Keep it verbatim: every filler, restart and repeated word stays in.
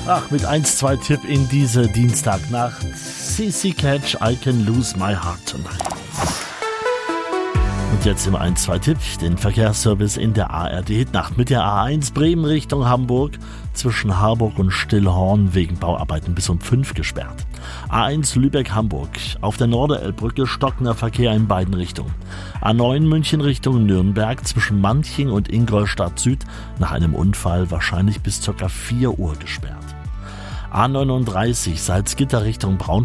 Ach, mit eins zwei Tipp in diese Dienstagnacht. C C Catch, I Can Lose My Heart Tonight. Und jetzt im eins zwei Tipp, den Verkehrsservice in der A R D-Nacht mit der A eins Bremen Richtung Hamburg, zwischen Harburg und Stillhorn wegen Bauarbeiten bis um fünf gesperrt. A eins Lübeck-Hamburg, auf der Norderelbbrücke stockender Verkehr in beiden Richtungen. A neun München Richtung Nürnberg zwischen Manching und Ingolstadt Süd nach einem Unfall wahrscheinlich bis ca. vier Uhr gesperrt. A neununddreißig Salzgitter Richtung Braunschweig